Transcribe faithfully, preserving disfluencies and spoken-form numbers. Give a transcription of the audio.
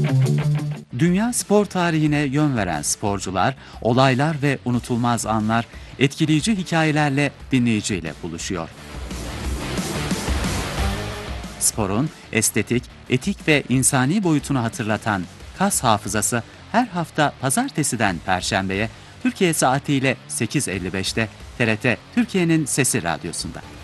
Dünya spor tarihine yön veren sporcular, olaylar ve unutulmaz anlar, etkileyici hikayelerle dinleyiciyle buluşuyor. Sporun estetik, etik ve insani boyutunu hatırlatan Kas Hafızası her hafta pazartesiden perşembeye Türkiye saatiyle sekiz elli beşte T R T Türkiye'nin Sesi Radyosu'nda.